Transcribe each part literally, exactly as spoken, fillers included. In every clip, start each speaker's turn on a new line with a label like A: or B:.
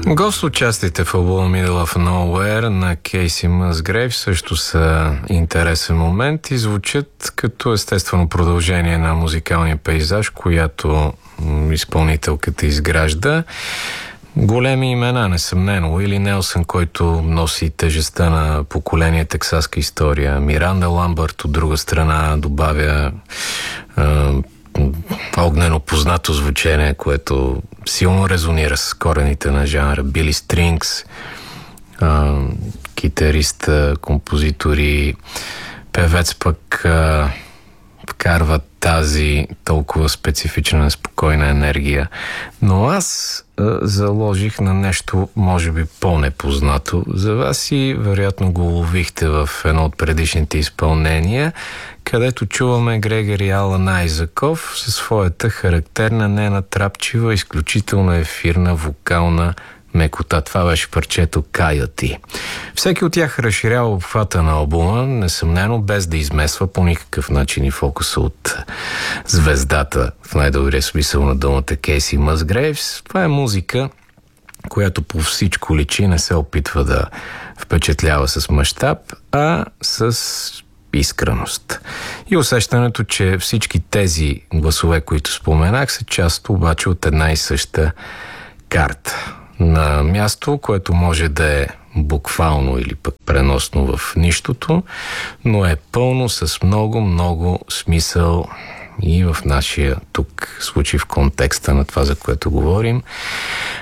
A: Гост участите в албума Middle of Nowhere на Кейси Мъсгрейв също са интересен момент и звучат като естествено продължение на музикалния пейзаж, която изпълнителката изгражда. Големи имена, несъмнено. Уили Нелсън, който носи тежестта на поколение тексаска история. Миранда Ламбърт от друга страна добавя е, огнено познато звучение, което силно резонира с корените на жанра. Били Стрингс, е, китарист, композитори, певец пък е, вкарва тази толкова специфична, спокойна енергия. Но аз е, заложих на нещо, може би, по-непознато за вас и вероятно го ловихте в едно от предишните изпълнения, където чуваме Грегори Алън Айзаков със своята характерна, ненатрапчива, изключително ефирна, вокална мекота. Това беше парчето Coyote. Всеки от тях разширява обхвата на албума, несъмнено без да измесва по никакъв начин и фокуса от звездата, в най-добрия смисъл на думата, Кейси Мъсгрейвс. Това е музика, която по всичко личи, не се опитва да впечатлява с мащаб, а с искреност. И усещането, че всички тези гласове, които споменах, са част обаче от една и съща карта. На място, което може да е буквално или пък преносно в нищото, но е пълно с много-много смисъл и в нашия тук случай в контекста на това, за което говорим,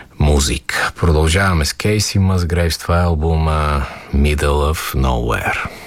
A: музика. Продължаваме с Кейси Мъсгрейвс. Това е албума Middle of Nowhere.